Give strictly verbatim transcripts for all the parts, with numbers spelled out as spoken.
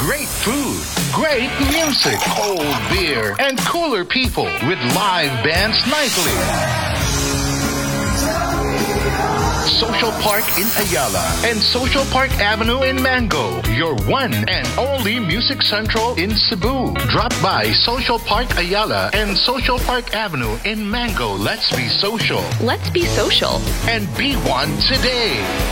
Great food, great music, cold beer, and cooler people with live bands nightly. Social Park in Ayala and Social Park Avenue in Mango, your one and only Music Central in Cebu. Drop by Social Park Ayala and Social Park Avenue in Mango. Let's be social. Let's be social. And be one today.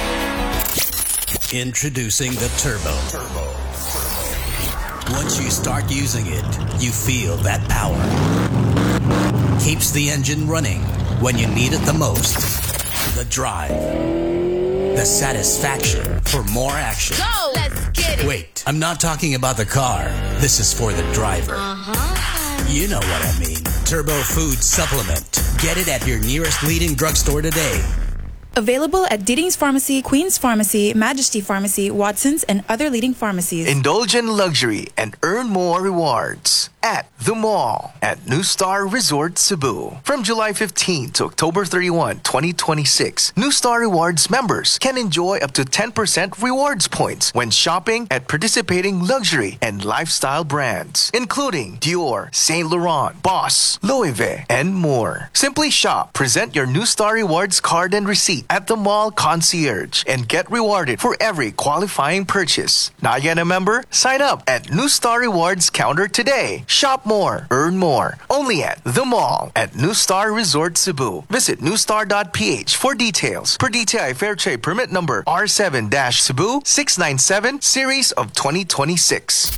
Introducing the Turbo. Turbo. Once you start using it, you feel that power. Keeps the engine running when you need it the most. The drive. The satisfaction for more action. Go! Let's get it! Wait, I'm not talking about the car. This is for the driver. Uh-huh. You know what I mean. Turbo Food Supplement. Get it at your nearest leading drugstore today. Available at Diding's Pharmacy, Queen's Pharmacy, Majesty Pharmacy, Watson's, and other leading pharmacies. Indulge in luxury and earn more rewards at the mall at New Star Resort Cebu. From July fifteenth to October thirty-first, twenty twenty-six, New Star Rewards members can enjoy up to ten percent rewards points when shopping at participating luxury and lifestyle brands, including Dior, Saint Laurent, Boss, Louis Vuitton, and more. Simply shop, present your New Star Rewards card and receipt at the mall concierge, and get rewarded for every qualifying purchase. Not yet a member? Sign up at New Star Rewards counter today. Shop more, earn more. Only at the mall at New Star Resort Cebu. Visit newstar dot p h for details. Per D T I Fair Trade Permit Number R seven Cebu six nine seven Series of twenty twenty-six.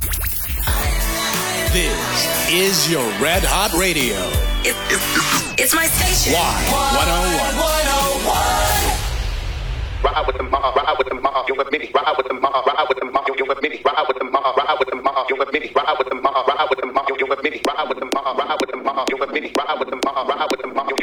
This is your Red Hot Radio. It, it, it's my station. Y one oh one. Ride with the mob, ride with the mob, you with me. Ride with the mob, ride with the mob, you with me. Ride with the mob, ride with the mob, you with me. Ride with the mob, ride with the mob, you with me. Ride with the mob, ride with the mob, you with me. Ride with the mob, ride with the mob, you